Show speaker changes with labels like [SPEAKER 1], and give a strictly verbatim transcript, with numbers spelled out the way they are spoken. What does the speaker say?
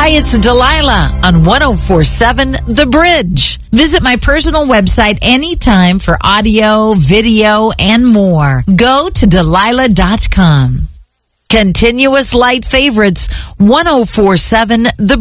[SPEAKER 1] Hi, it's Delilah on one oh four point seven The Bridge. Visit my personal website anytime for audio, video, and more. Go to Delilah dot com. Continuous Light Favorites, one oh four point seven The